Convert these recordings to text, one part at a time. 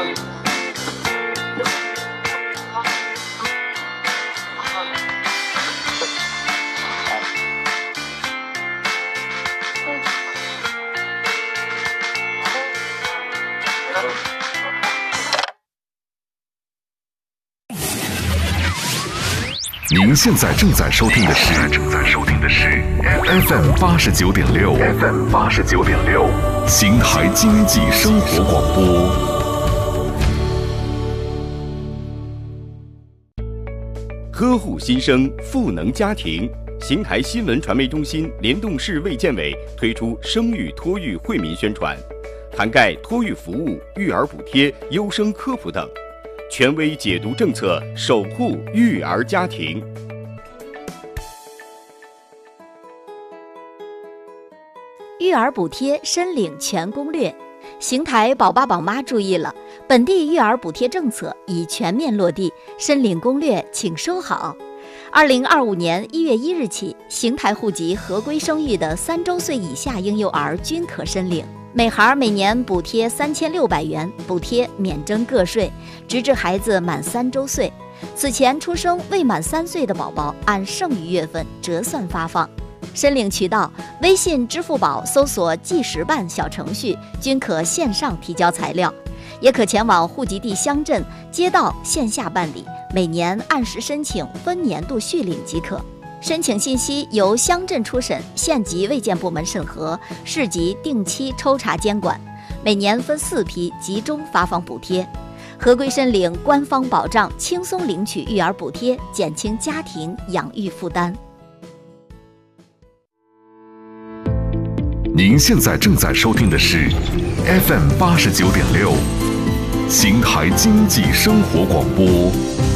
您现在正在收听的是 FM 89.6 邢台经济生活广播。 呵护新生，赋能家庭。邢台新闻传媒中心联动市卫健委推出生育托育惠民宣传，涵盖托育服务、育儿补贴、优生科普等，权威解读政策，守护育儿家庭。 育儿补贴申领全攻略，邢台宝爸宝妈注意了，本地育儿补贴政策已全面落地，申领攻略请收好。2025年1月1日起，邢台户籍合规生育的3周岁以下婴幼儿均可申领，每孩每年补贴3600元，补贴免征个税，直至孩子满3周岁。此前出生未满3岁的宝宝，按剩余月份折算发放。申领渠道：微信、支付宝搜索计时办小程序，均可线上提交材料，也可前往户籍地乡镇、街道线下办理，每年按时申请，分年度续领即可。申请信息由乡镇初审、县级卫健部门审核，市级定期抽查监管，每年分4批集中发放补贴。合规申领，官方保障，轻松领取育儿补贴，减轻家庭养育负担。 您现在正在收听的是 FM 89.6邢台经济生活广播。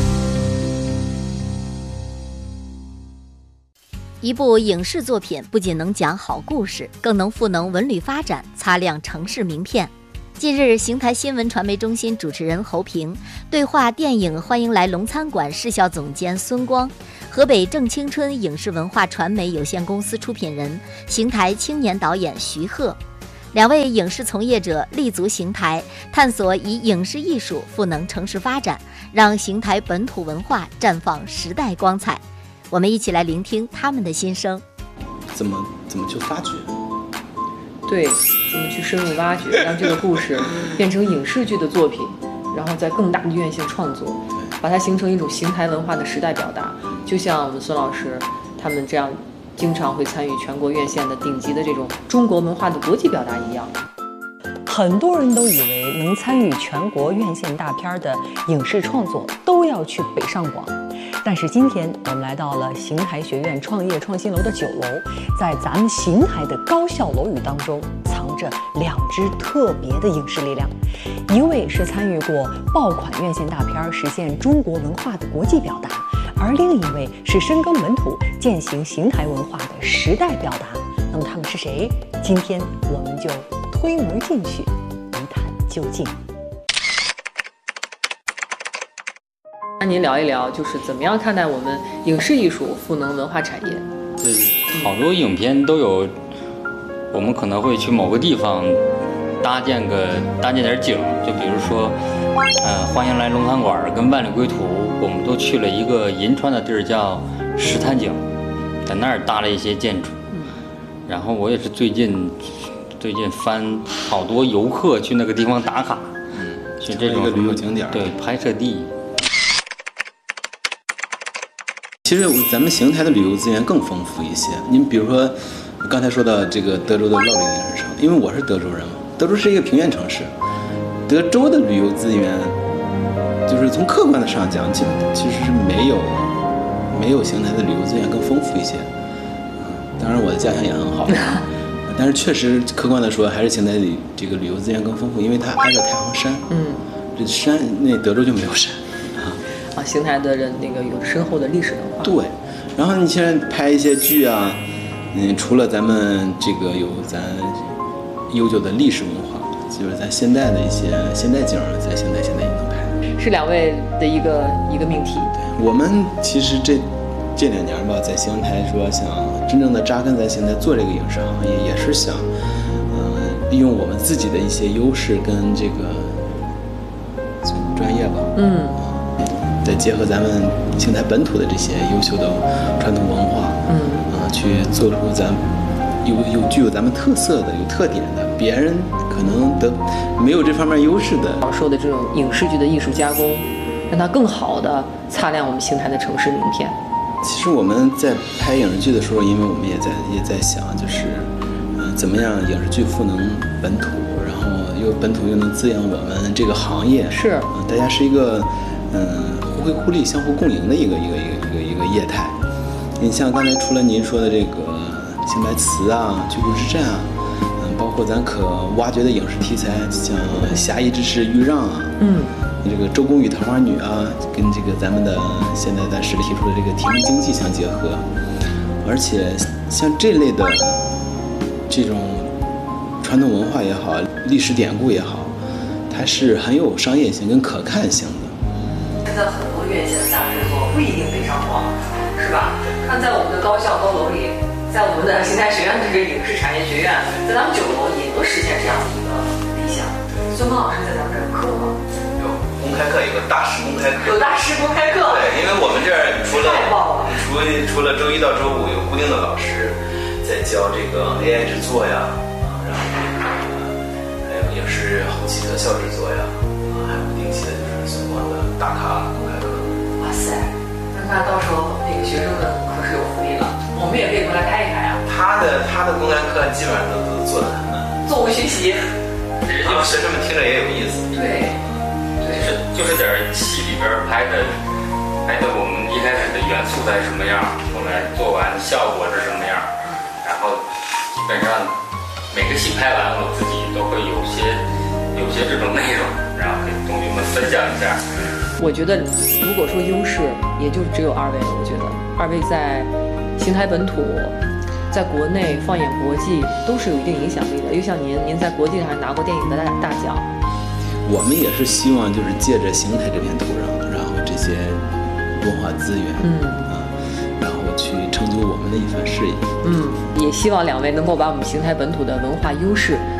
一部影视作品不仅能讲好故事，更能赋能文旅发展，擦亮城市名片。近日，邢台新闻传媒中心主持人侯平对话电影《欢迎来龙餐馆》市校总监孙光，河北正青春影视文化传媒有限公司出品人、邢台青年导演徐鹤。2位影视从业者立足邢台，探索以影视艺术赋能城市发展，让邢台本土文化绽放时代光彩。我们一起来聆听他们的心声。 怎么去发掘？ 对，怎么去深入挖掘，让这个故事变成影视剧的作品，然后在更大的院线创作，把它形成一种邢台文化的时代表达。就像我们孙老师他们这样经常会参与全国院线的顶级的这种中国文化的国际表达一样。 很多人都以为能参与全国院线大片的影视创作都要去北上广，但是今天我们来到了邢台学院创业创新楼的9楼，在咱们邢台的高校楼宇当中藏着2支特别的影视力量，一位是参与过爆款院线大片实现中国文化的国际表达，而另一位是深耕本土践行邢台文化的时代表达。那么他们是谁？今天我们就推门进去一探究竟。 那您聊一聊，就是怎么样看待我们影视艺术赋能文化产业？ 好多影片都有，我们可能会去某个地方搭建点景，就比如说，欢迎来龙餐馆跟万里归途，我们都去了一个银川的地儿叫石滩井，在那儿搭了一些建筑。然后我也是最近翻好多游客去那个地方打卡，去这种旅游景点， 对，拍摄地。 其实咱们邢台的旅游资源更丰富一些。您比如说，刚才说到这个德州的乐陵影视城，因为我是德州人嘛，德州是一个平原城市，德州的旅游资源，就是从客观的上讲，其实是没有邢台的旅游资源更丰富一些。当然我的家乡也很好，但是确实客观的说，还是邢台里这个旅游资源更丰富，因为它挨着太行山。这山那德州就没有山。 邢台的人那个有深厚的历史文化。 对，然后你现在拍一些剧啊，除了咱们这个有咱悠久的历史文化，就是咱现代的一些现代景，在邢台现在也能拍。 是2位的一个命题。 对，我们其实这2年吧，在邢台说想真正的扎根在邢台做这个影视行业，也是想，利用我们自己的一些优势跟这个吧。 再结合咱们邢台本土的这些优秀的传统文化，去做出咱具有咱们特色的、有特点的，别人可能没有这方面优势的。 说的这种影视剧的艺术加工，让它更好的擦亮我们邢台的城市名片。 其实我们在拍影视剧的时候，因为我们也在想，就是怎么样影视剧赋能本土，然后本土又能滋养我们这个行业， 是大家是一个互惠互利、相互共赢的一个业态。你像刚才除了您说的这个邢台词啊、巨鹿之战啊，包括咱可挖掘的影视题材，像侠义之士豫让啊，这个周公与桃花女啊，跟这个咱们的现在咱市里提出的这个提名经济相结合，而且像这类的这种传统文化也好，历史典故也好，它是很有商业性跟可看性的。 现在很多院线的大制作不一定北上广，是吧？看在我们的高校高楼里，在我们的邢台学院这个影视产业学院，在咱们9楼也能实现这样的一个理想。孙峰老师在咱们这儿有课吗？ 有公开课，有个大师公开课。 有大师公开课。 对，因为我们这儿除了周一到周五有固定的老师在教这个 AI 制作呀，然后还有影视后期特效制作呀，还有不定期的就是相关的大咖公开课。 哇塞，那到时候那个学生们可是有福利了，我们也可以过来开一开啊。 他的公开课基本上都做得很难， 作为学习， 然后学生们听着也有意思。 对， 就是点戏里边拍的我们一开始的元素在什么样，后来做完效果是什么样，然后基本上每个戏拍完，我自己都会有些这种内容，然后给同学们分享一下。 我觉得如果说优势，也就只有2位了。我觉得2位在邢台本土，在国内放眼国际都是有一定影响力的。又像您在国际上还拿过电影的大奖。 我们也是希望就是借着邢台这片土壤，然后这些文化资源，然后去成就我们的一番事业。 也希望2位能够把我们邢台本土的文化优势